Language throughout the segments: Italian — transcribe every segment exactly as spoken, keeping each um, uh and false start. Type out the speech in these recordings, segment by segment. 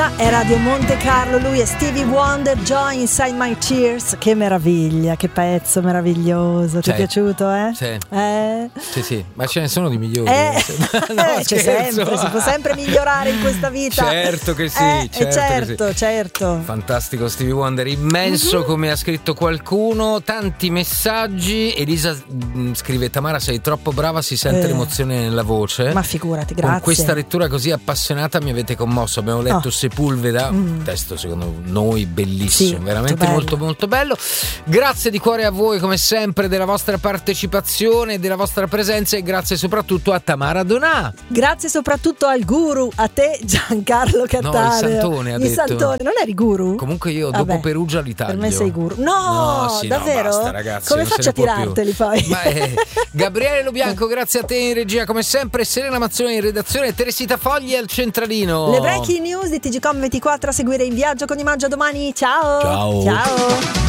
È Radio Monte Carlo, lui è Stevie Wonder, Joy Inside My Tears. Che meraviglia, che pezzo meraviglioso. Ti Sì. è piaciuto, eh? Sì. Eh? Sì, sì, ma ce ne sono di migliori. Eh, No, eh, c'è scherzo. sempre, si può sempre migliorare in questa vita. Certo che sì, eh, certo, certo, che sì. certo. Fantastico Stevie Wonder, immenso, mm-hmm. come ha scritto qualcuno, tanti messaggi. Elisa mh, scrive: Tamara, sei troppo brava, si sente Eh. l'emozione nella voce. Ma figurati, grazie. Con questa lettura così appassionata mi avete commosso. Abbiamo letto Oh. Sepulveda, Mm. un testo secondo noi bellissimo, Sì, veramente molto molto molto bello. Grazie di cuore a voi come sempre della vostra partecipazione, della vostra presenza, e grazie soprattutto a Tamara Donà. Grazie soprattutto al guru, a te Giancarlo Cattaneo. No, il Santone ha il detto. Santone, non eri guru? Comunque io Vabbè, dopo Perugia l'Italia. per me sei guru. No, no sì, davvero? No, basta, ragazzi, come non se faccio a ne può più. tirarteli poi? Ma, eh, Gabriele Lo Bianco, grazie a te in regia come sempre, Serena Mazzoni in redazione, Teresita Fogli al centralino. Le breaking news di T G Com ventiquattro a seguire in viaggio con Imaggio domani. Ciao. Ciao. Ciao.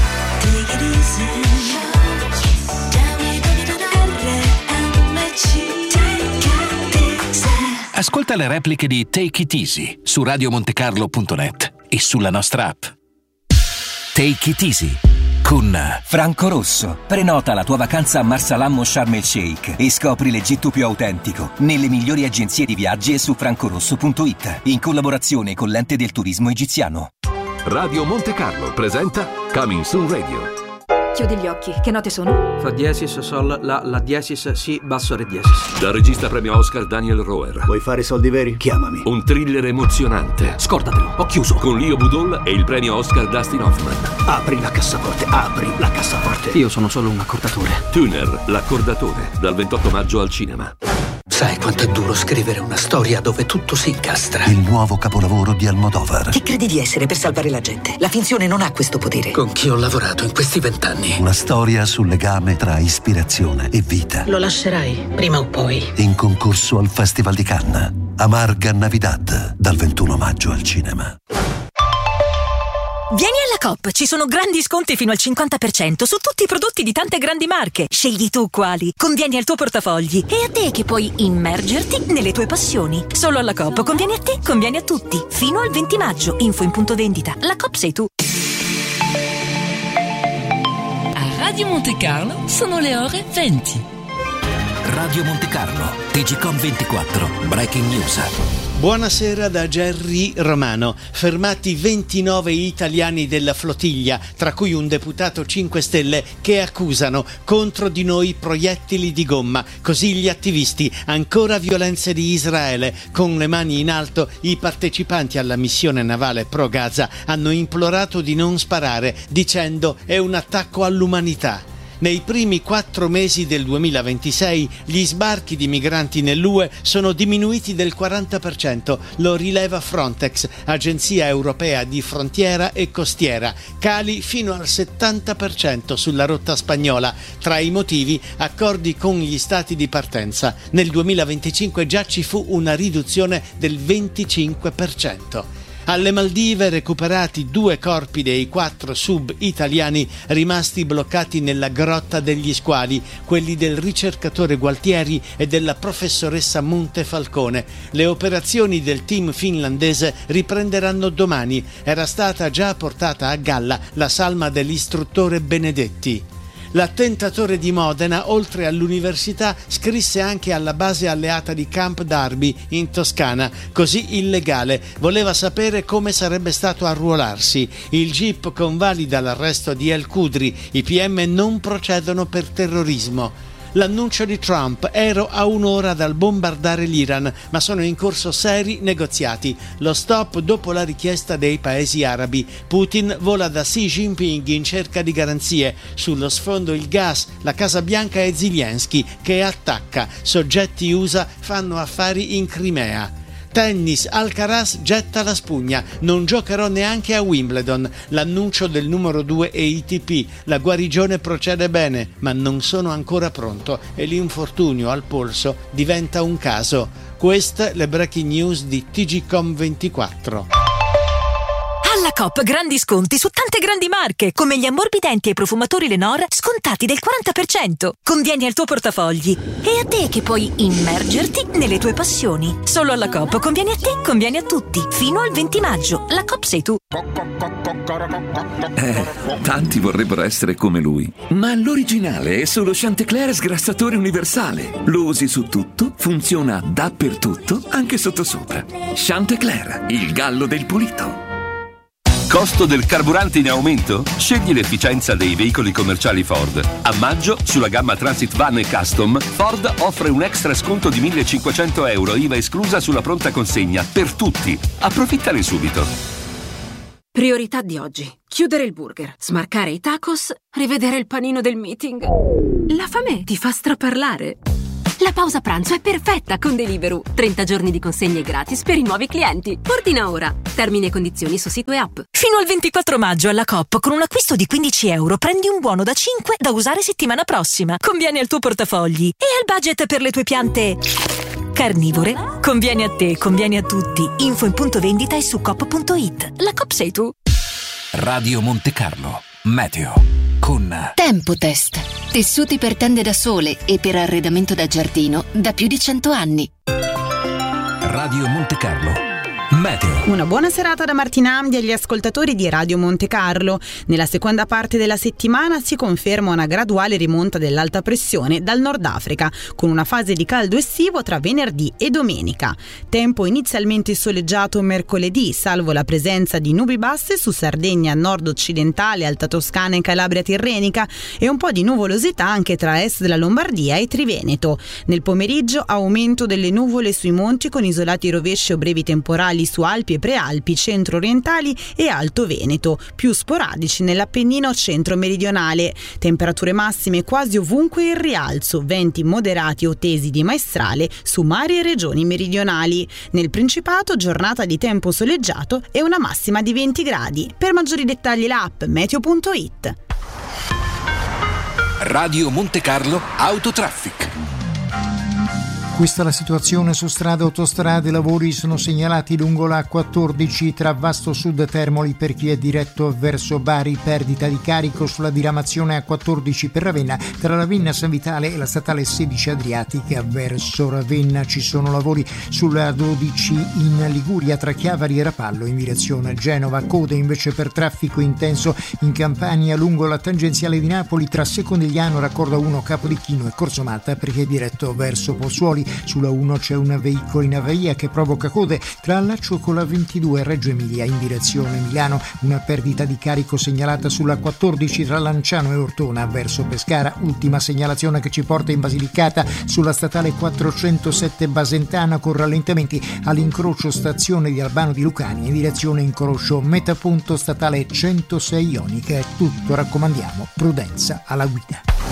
Ascolta le repliche di Take It Easy su radio montecarlo punto net e sulla nostra app. Take It Easy con Franco Rosso. Prenota la tua vacanza a Marsalam o Sharm el Sheikh e scopri l'Egitto più autentico nelle migliori agenzie di viaggi e su francorosso punto it, in collaborazione con l'Ente del Turismo Egiziano. Radio Monte Carlo presenta Coming Soon Radio. Chiudi gli occhi, che note sono? Fa diesis, sol, la, la diesis, si, basso, re diesis. Dal regista premio Oscar Daniel Roher. Vuoi fare soldi veri? Chiamami. Un thriller emozionante. Scordatelo, ho chiuso. Con Leo Budol e il premio Oscar Dustin Hoffman. Apri la cassaforte, apri la cassaforte. Io sono solo un accordatore. Tuner, l'accordatore, dal ventotto maggio al cinema. Sai quanto è duro scrivere una storia dove tutto si incastra? Il nuovo capolavoro di Almodovar. Chi credi di essere per salvare la gente? La finzione non ha questo potere. Con chi ho lavorato in questi vent'anni? Una storia sul legame tra ispirazione e vita. Lo lascerai, prima o poi. In concorso al Festival di Cannes. Amarga Navidad, dal ventuno maggio al cinema. Vieni alla Coop, ci sono grandi sconti fino al cinquanta per cento su tutti i prodotti di tante grandi marche. Scegli tu quali, convieni al tuo portafogli e a te che puoi immergerti nelle tue passioni. Solo alla Coop, convieni a te, convieni a tutti. Fino al venti maggio, info in punto vendita. La Coop sei tu. A Radio Monte Carlo sono le ore venti. Radio Monte Carlo, T G Com ventiquattro, Breaking News. Buonasera da Gerry Romano. Fermati ventinove italiani della flottiglia, tra cui un deputato cinque Stelle, che accusano contro di noi proiettili di gomma. Così gli attivisti. Ancora violenze di Israele. Con le mani in alto, i partecipanti alla missione navale pro Gaza hanno implorato di non sparare, dicendo è un attacco all'umanità. Nei primi quattro mesi del duemilaventisei gli sbarchi di migranti nell'U E sono diminuiti del quaranta per cento, lo rileva Frontex, agenzia europea di frontiera e costiera, cali fino al settanta per cento sulla rotta spagnola. Tra i motivi, accordi con gli stati di partenza. Nel duemilaventicinque già ci fu una riduzione del venticinque per cento. Alle Maldive recuperati due corpi dei quattro sub italiani rimasti bloccati nella Grotta degli Squali, quelli del ricercatore Gualtieri e della professoressa Montefalcone. Le operazioni del team finlandese riprenderanno domani. Era stata già portata a galla la salma dell'istruttore Benedetti. L'attentatore di Modena, oltre all'università, scrisse anche alla base alleata di Camp Darby in Toscana, così illegale. Voleva sapere come sarebbe stato arruolarsi. Il G I P convalida l'arresto di El Khudri. I P M non procedono per terrorismo. L'annuncio di Trump: ero a un'ora dal bombardare l'Iran, ma sono in corso seri negoziati. Lo stop dopo la richiesta dei paesi arabi. Putin vola da Xi Jinping in cerca di garanzie. Sullo sfondo il gas, la Casa Bianca e Zelensky che attacca. Soggetti U S A fanno affari in Crimea. Tennis, Alcaraz getta la spugna, non giocherò neanche a Wimbledon, l'annuncio del numero due A T P, la guarigione procede bene, ma non sono ancora pronto e l'infortunio al polso diventa un caso. Queste le breaking news di T G Com ventiquattro. Alla Coop grandi sconti su tante grandi marche, come gli ammorbidenti e i profumatori Lenor scontati del quaranta per cento. Convieni al tuo portafogli. E a te che puoi immergerti nelle tue passioni. Solo alla Coop convieni a te, convieni a tutti. Fino al venti maggio. La Coop sei tu. Eh, tanti vorrebbero essere come lui. Ma l'originale è solo Chantecler sgrassatore universale. Lo usi su tutto, funziona dappertutto, anche sottosopra. Chantecler, il gallo del pulito. Costo del carburante in aumento? Scegli l'efficienza dei veicoli commerciali Ford. A maggio, sulla gamma Transit Van e Custom, Ford offre un extra sconto di millecinquecento euro, I V A esclusa sulla pronta consegna, per tutti. Approfittane subito. Priorità di oggi. Chiudere il burger, smarcare i tacos, rivedere il panino del meeting. La fame ti fa straparlare. La pausa pranzo è perfetta con Deliveroo. trenta giorni di consegne gratis per i nuovi clienti. Ordina ora. Termini e condizioni su sito e app. Fino al ventiquattro maggio alla Coop con un acquisto di quindici euro prendi un buono da cinque da usare settimana prossima. Convieni al tuo portafogli e al budget per le tue piante carnivore. Convieni a te, convieni a tutti. Info in punto vendita e su coop punto it. La Coop sei tu. Radio Monte Carlo Meteo con Tempotest. Tessuti per tende da sole e per arredamento da giardino da più di cento anni. Radio Monte Carlo Meteo. Una buona serata da Martina Amdi agli ascoltatori di Radio Monte Carlo. Nella seconda parte della settimana si conferma una graduale rimonta dell'alta pressione dal Nord Africa, con una fase di caldo estivo tra venerdì e domenica. Tempo inizialmente soleggiato mercoledì, salvo la presenza di nubi basse su Sardegna nord-occidentale, Alta Toscana e Calabria tirrenica, e un po' di nuvolosità anche tra est della Lombardia e Triveneto. Nel pomeriggio aumento delle nuvole sui monti con isolati rovesci o brevi temporali su Alpi e Prealpi, centro-orientali e Alto Veneto, più sporadici nell'Appennino centro-meridionale. Temperature massime quasi ovunque in rialzo, venti moderati o tesi di maestrale su mari e regioni meridionali. Nel Principato giornata di tempo soleggiato e una massima di venti gradi. Per maggiori dettagli l'app meteo punto it. Radio Monte Carlo Autotraffic. Questa è la situazione su strade e autostrade. Lavori sono segnalati lungo la quattordici tra Vasto Sud e Termoli per chi è diretto verso Bari, perdita di carico sulla diramazione A quattordici per Ravenna tra Ravenna San Vitale e la statale sedici Adriatica verso Ravenna. Ci sono lavori sulla dodici in Liguria tra Chiavari e Rapallo in direzione Genova. Code invece per traffico intenso in Campania lungo la tangenziale di Napoli tra Secondigliano, Raccordo uno, Capodichino e Corso Malta per chi è diretto verso Pozzuoli. Sulla uno c'è un veicolo in avaria che provoca code tra Allaccio con la ventidue e Reggio Emilia in direzione Milano. Una perdita di carico segnalata sulla quattordici tra Lanciano e Ortona verso Pescara. Ultima segnalazione che ci porta in Basilicata sulla statale quattrocentosette Basentana con rallentamenti all'incrocio stazione di Albano di Lucania in direzione incrocio Metapunto statale centosei Ionica. È tutto, raccomandiamo prudenza alla guida.